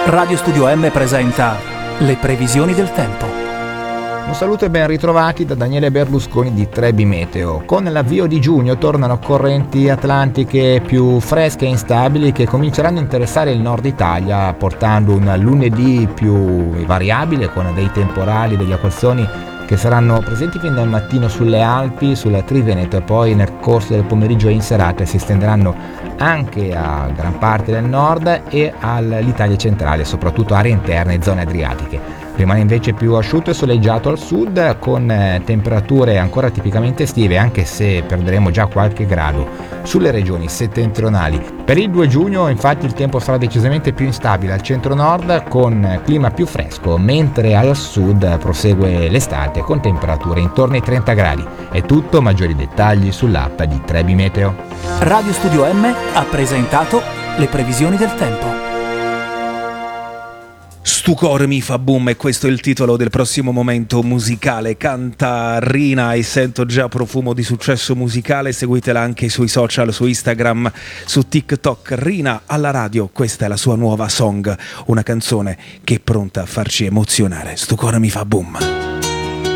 Radio Studio M presenta le previsioni del tempo. Un saluto e ben ritrovati da Daniele Berlusconi di Trebi Meteo. Con l'avvio di giugno tornano correnti atlantiche più fresche e instabili che cominceranno a interessare il nord Italia, portando un lunedì più variabile con dei temporali, degli acquazzoni che saranno presenti fin dal mattino sulle Alpi, sulla Triveneto e poi nel corso del pomeriggio e in serata si estenderanno anche a gran parte del nord e all'Italia centrale, soprattutto aree interne e zone adriatiche. Rimane invece più asciutto e soleggiato al sud con temperature ancora tipicamente estive, anche se perderemo già qualche grado sulle regioni settentrionali. Per il 2 giugno infatti il tempo sarà decisamente più instabile al centro-nord con clima più fresco, mentre al sud prosegue l'estate con temperature intorno ai 30 gradi. È tutto, maggiori dettagli sull'app di Trebi Meteo. Radio Studio M ha presentato le previsioni del tempo. Stu cor mi fa boom, e questo è il titolo del prossimo momento musicale. Canta Rina e sento già profumo di successo musicale. Seguitela anche sui social, su Instagram, su TikTok. Rina alla radio, questa è la sua nuova song, una canzone che è pronta a farci emozionare. Stu cor mi fa boom.